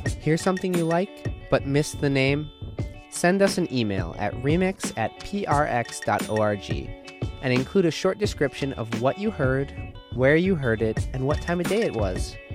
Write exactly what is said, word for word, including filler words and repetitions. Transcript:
Hear something you like, but miss the name? Send us an email at remix at prx.org and include a short description of what you heard, where you heard it, and what time of day it was.